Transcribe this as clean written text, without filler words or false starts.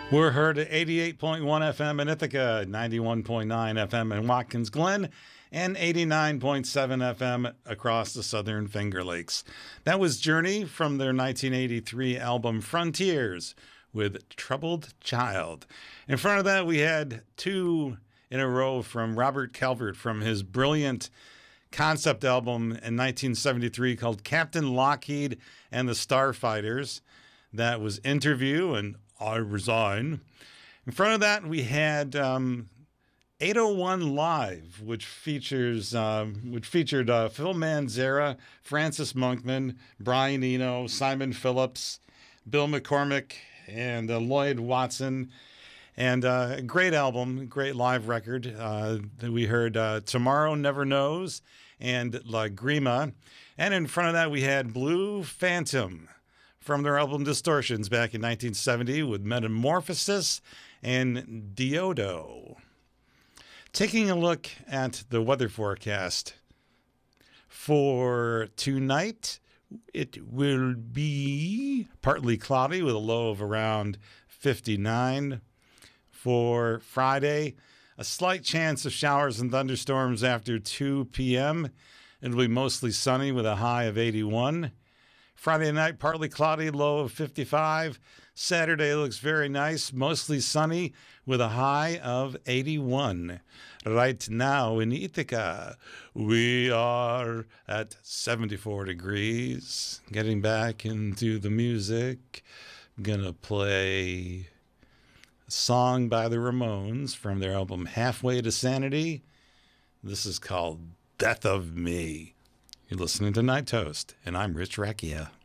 We're heard at 88.1 FM in Ithaca, 91.9 FM in Watkins Glen, and 89.7 FM across the southern Finger Lakes. That was Journey from their 1983 album Frontiers with Troubled Child. In front of that, we had two in a row from Robert Calvert from his brilliant concept album in 1973 called Captain Lockheed and the Starfighters. That was Interview and I Resign. In front of that, we had 801 Live, which featured Phil Manzarek, Francis Monkman, Brian Eno, Simon Phillips, Bill McCormick, and Lloyd Watson. And a great album, great live record. We heard Tomorrow Never Knows and La Grima. And in front of that, we had Blue Phantom from their album Distortions back in 1970 with Metamorphosis and Diodo. Taking a look at the weather forecast for tonight, it will be partly cloudy with a low of around 59. For Friday, a slight chance of showers and thunderstorms after 2 p.m. It'll be mostly sunny with a high of 81. Friday night, partly cloudy, low of 55. Saturday looks very nice, mostly sunny with a high of 81. Right now in Ithaca, we are at 74 degrees. Getting back into the music, I'm going to play a song by the Ramones from their album Halfway to Sanity. This is called Death of Me. You're listening to Night Toast, and I'm Rich Recchia.